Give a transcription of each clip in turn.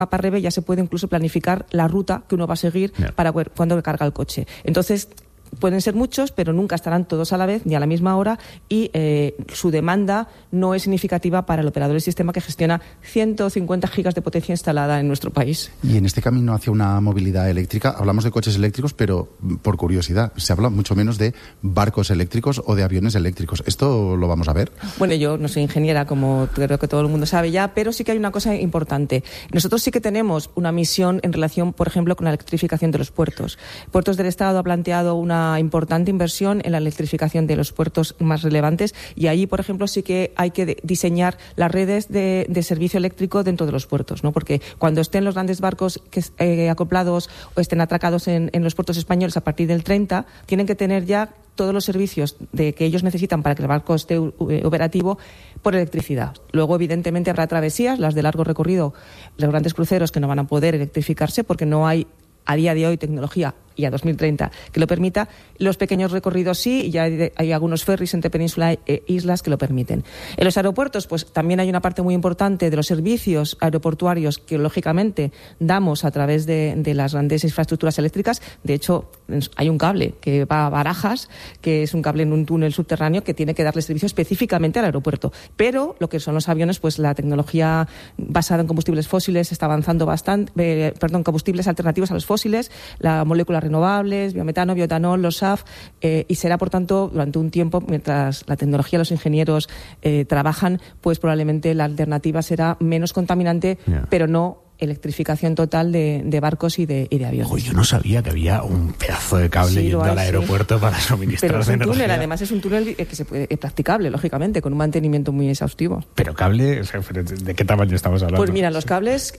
mapa REVE ya se puede incluso planificar la ruta que uno va a seguir para cuando carga el coche. Entonces, pueden ser muchos, pero nunca estarán todos a la vez ni a la misma hora y su demanda no es significativa para el operador del sistema que gestiona 150 gigas de potencia instalada en nuestro país. Y en este camino hacia una movilidad eléctrica, hablamos de coches eléctricos, pero por curiosidad, se habla mucho menos de barcos eléctricos o de aviones eléctricos. ¿Esto lo vamos a ver? Bueno, yo no soy ingeniera, como creo que todo el mundo sabe ya, pero sí que hay una cosa importante. Nosotros sí que tenemos una misión en relación, por ejemplo, con la electrificación de los puertos. Puertos del Estado ha planteado una importante inversión en la electrificación de los puertos más relevantes y allí, por ejemplo, sí que hay que diseñar las redes de servicio eléctrico dentro de los puertos, ¿no? Porque cuando estén los grandes barcos acoplados o estén atracados en los puertos españoles a partir del 30, tienen que tener ya todos los servicios que ellos necesitan para que el barco esté operativo por electricidad. Luego, evidentemente, habrá travesías, las de largo recorrido, los grandes cruceros que no van a poder electrificarse porque no hay a día de hoy tecnología y a 2030 que lo permita. Los pequeños recorridos sí, y ya hay algunos ferries entre península e islas que lo permiten. En los aeropuertos, pues también hay una parte muy importante de los servicios aeroportuarios que lógicamente damos a través de las grandes infraestructuras eléctricas. De hecho, hay un cable que va a Barajas, que es un cable en un túnel subterráneo que tiene que darle servicio específicamente al aeropuerto. Pero lo que son los aviones, pues la tecnología basada en combustibles fósiles está avanzando bastante, combustibles alternativos a los fósiles, la molécula renovables, biometano, bioetanol, los SAF, y será, por tanto, durante un tiempo, mientras la tecnología, los ingenieros trabajan, pues probablemente la alternativa será menos contaminante, pero no electrificación total de barcos y de aviones. Yo no sabía que había un pedazo de cable yendo al aeropuerto para suministrar energía. Pero es un túnel, además es un túnel que se puede, practicable, lógicamente, con un mantenimiento muy exhaustivo. Pero cable, ¿de qué tamaño estamos hablando? Pues mira, los cables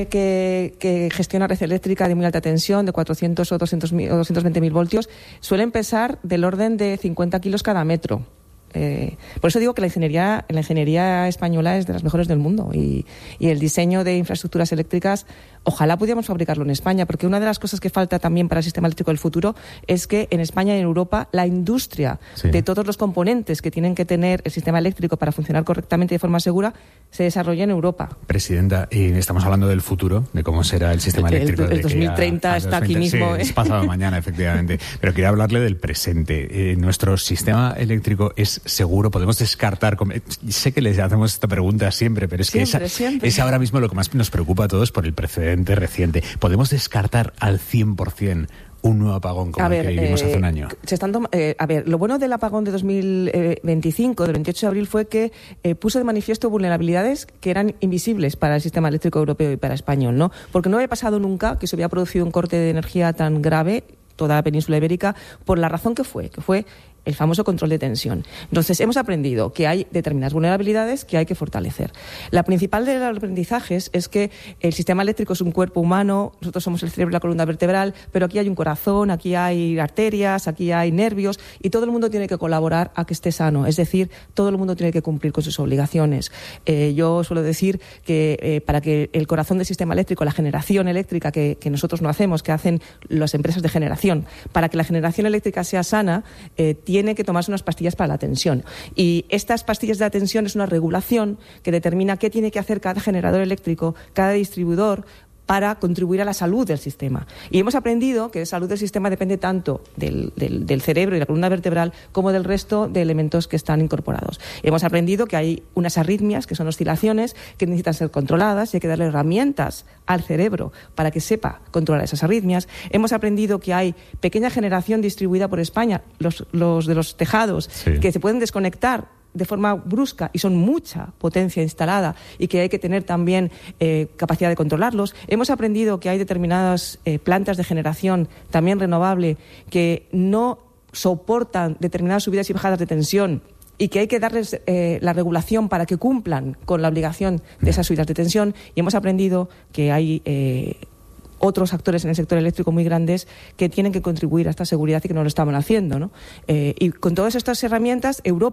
que gestiona Red Eléctrica de muy alta tensión, de 400 o 220.000 voltios, suelen pesar del orden de 50 kilos cada metro. Por eso digo que la ingeniería española es de las mejores del mundo y el diseño de infraestructuras eléctricas, ojalá pudiéramos fabricarlo en España, porque una de las cosas que falta también para el sistema eléctrico del futuro es que en España y en Europa la industria de todos los componentes que tienen que tener el sistema eléctrico para funcionar correctamente y de forma segura se desarrolla en Europa. Presidenta, estamos hablando del futuro, de cómo será el sistema eléctrico. El 2030 está aquí mismo. Sí, es pasado mañana, efectivamente. Pero quería hablarle del presente. Nuestro sistema eléctrico es seguro, podemos descartar. Sé que les hacemos esta pregunta siempre, pero es que es ahora mismo lo que más nos preocupa a todos por el precedente reciente. ¿Podemos descartar al 100% un nuevo apagón como el que vivimos hace un año? Lo bueno del apagón de 2025, del 28 de abril, fue que puso de manifiesto vulnerabilidades que eran invisibles para el sistema eléctrico europeo y para español, ¿no? Porque no había pasado nunca que se hubiera producido un corte de energía tan grave toda la península ibérica por la razón que fue el famoso control de tensión. Entonces, hemos aprendido que hay determinadas vulnerabilidades que hay que fortalecer. La principal de los aprendizajes es que el sistema eléctrico es un cuerpo humano, nosotros somos el cerebro y la columna vertebral, pero aquí hay un corazón, aquí hay arterias, aquí hay nervios, y todo el mundo tiene que colaborar a que esté sano. Es decir, todo el mundo tiene que cumplir con sus obligaciones. Yo suelo decir que para que el corazón del sistema eléctrico, la generación eléctrica que nosotros no hacemos, que hacen las empresas de generación, para que la generación eléctrica sea sana, tiene que tomarse unas pastillas para la tensión. Y estas pastillas de la tensión es una regulación que determina qué tiene que hacer cada generador eléctrico, cada distribuidor, para contribuir a la salud del sistema. Y hemos aprendido que la salud del sistema depende tanto del cerebro y la columna vertebral como del resto de elementos que están incorporados. Hemos aprendido que hay unas arritmias, que son oscilaciones, que necesitan ser controladas y hay que darle herramientas al cerebro para que sepa controlar esas arritmias. Hemos aprendido que hay pequeña generación distribuida por España, los de los tejados, que se pueden desconectar de forma brusca y son mucha potencia instalada y que hay que tener también capacidad de controlarlos. Hemos aprendido que hay determinadas plantas de generación también renovable que no soportan determinadas subidas y bajadas de tensión y que hay que darles la regulación para que cumplan con la obligación de esas subidas de tensión, y hemos aprendido que hay otros actores en el sector eléctrico muy grandes que tienen que contribuir a esta seguridad y que no lo estaban haciendo, ¿no? Y con todas estas herramientas, Europa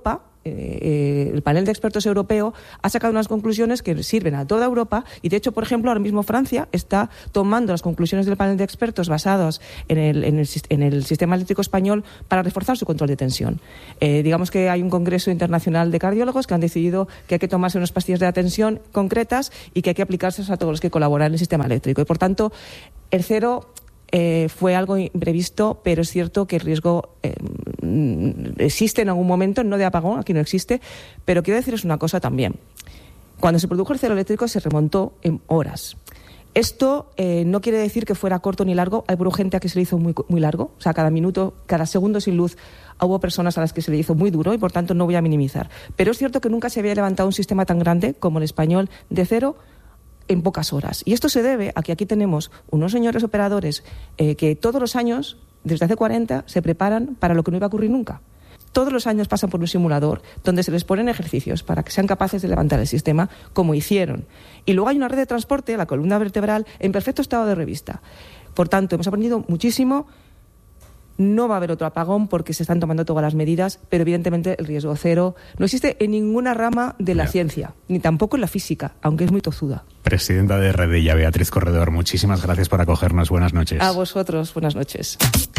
el panel de expertos europeo ha sacado unas conclusiones que sirven a toda Europa y, de hecho, por ejemplo, ahora mismo Francia está tomando las conclusiones del panel de expertos basados en el sistema eléctrico español para reforzar su control de tensión. Digamos que hay un congreso internacional de cardiólogos que han decidido que hay que tomarse unas pastillas de tensión concretas y que hay que aplicárselas a todos los que colaboran en el sistema eléctrico. Y, por tanto, el cero fue algo imprevisto, pero es cierto que el riesgo existe en algún momento, no de apagón, aquí no existe, pero quiero deciros una cosa también. Cuando se produjo el cero eléctrico se remontó en horas. Esto no quiere decir que fuera corto ni largo. Hay gente a que se le hizo muy, muy largo. O sea, cada minuto, cada segundo sin luz, hubo personas a las que se le hizo muy duro y, por tanto, no voy a minimizar. Pero es cierto que nunca se había levantado un sistema tan grande como el español de cero en pocas horas. Y esto se debe a que aquí tenemos unos señores operadores que todos los años, desde hace 40, se preparan para lo que no iba a ocurrir nunca. Todos los años pasan por un simulador donde se les ponen ejercicios para que sean capaces de levantar el sistema como hicieron. Y luego hay una red de transporte, la columna vertebral, en perfecto estado de revista. Por tanto, hemos aprendido muchísimo. No va a haber otro apagón porque se están tomando todas las medidas, pero evidentemente el riesgo cero no existe en ninguna rama de la ciencia, ni tampoco en la física, aunque es muy tozuda. Presidenta de Redella, Beatriz Corredor, muchísimas gracias por acogernos. Buenas noches. A vosotros, buenas noches.